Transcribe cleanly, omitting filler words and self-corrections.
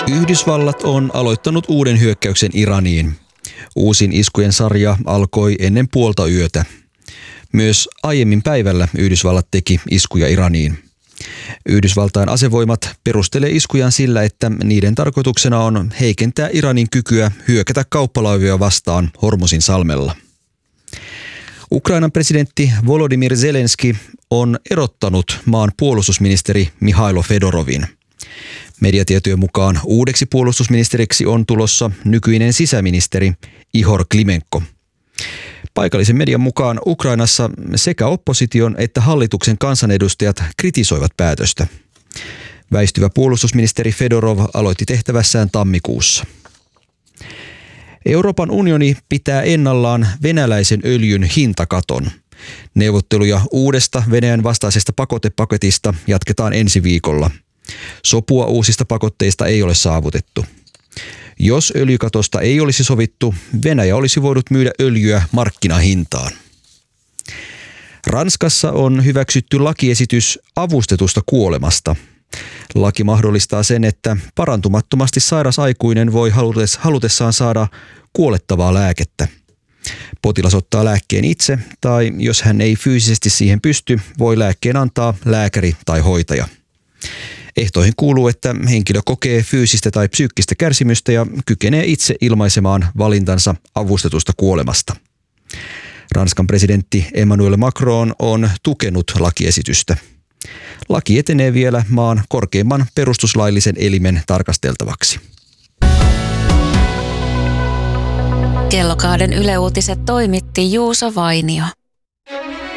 Yhdysvallat on aloittanut uuden hyökkäyksen Iraniin. Uusin iskujen sarja alkoi ennen puolta yötä. Myös aiemmin päivällä Yhdysvallat teki iskuja Iraniin. Yhdysvaltain asevoimat perustelee iskujaan sillä, että niiden tarkoituksena on heikentää Iranin kykyä hyökätä kauppalaivia vastaan Hormuzin salmella. Ukrainan presidentti Volodymyr Zelenski on erottanut maan puolustusministeri Mihailo Fedorovin. Mediatietojen mukaan uudeksi puolustusministeriksi on tulossa nykyinen sisäministeri Ihor Klimenko. Paikallisen median mukaan Ukrainassa sekä opposition että hallituksen kansanedustajat kritisoivat päätöstä. Väistyvä puolustusministeri Fedorov aloitti tehtävässään tammikuussa. Euroopan unioni pitää ennallaan venäläisen öljyn hintakaton. Neuvotteluja uudesta Venäjän vastaisesta pakotepaketista jatketaan ensi viikolla. Sopua uusista pakotteista ei ole saavutettu. Jos öljykatosta ei olisi sovittu, Venäjä olisi voinut myydä öljyä markkinahintaan. Ranskassa on hyväksytty lakiesitys avustetusta kuolemasta. Laki mahdollistaa sen, että parantumattomasti sairas aikuinen voi halutessaan saada kuolettavaa lääkettä. Potilas ottaa lääkkeen itse, tai jos hän ei fyysisesti siihen pysty, voi lääkkeen antaa lääkäri tai hoitaja. Ehtoihin kuuluu, että henkilö kokee fyysistä tai psyykkistä kärsimystä ja kykenee itse ilmaisemaan valintansa avustetusta kuolemasta. Ranskan presidentti Emmanuel Macron on tukenut lakiesitystä. Laki etenee vielä maan korkeimman perustuslaillisen elimen tarkasteltavaksi. Kellokaaden Yle Uutiset toimitti Juuso Vainio.